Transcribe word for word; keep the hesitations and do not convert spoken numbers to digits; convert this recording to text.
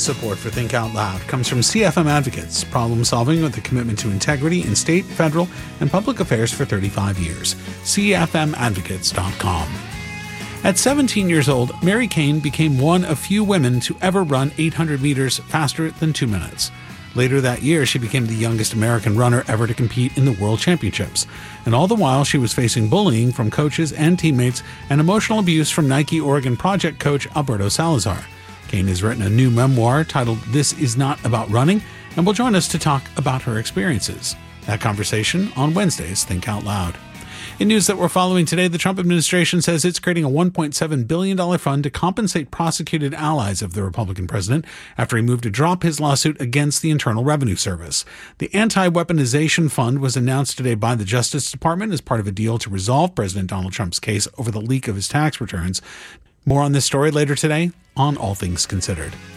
Support for Think Out Loud comes from C F M Advocates, problem solving with a commitment to integrity in state, federal, and public affairs for thirty-five years. C F M advocates dot com. At seventeen years old, Mary Cain became one of few women to ever run eight hundred meters faster than two minutes. Later that year, she became the youngest American runner ever to compete in the World Championships. And all the while, she was facing bullying from coaches and teammates and emotional abuse from Nike Oregon Project coach Alberto Salazar. Cain has written a new memoir titled This Is Not About Running and will join us to talk about her experiences. That conversation on Wednesday's Think Out Loud. In news that we're following today, the Trump administration says it's creating a one point seven billion dollars fund to compensate prosecuted allies of the Republican president after he moved to drop his lawsuit against the Internal Revenue Service. The Anti-Weaponization Fund was announced today by the Justice Department as part of a deal to resolve President Donald Trump's case over the leak of his tax returns. More on this story later today on All Things Considered.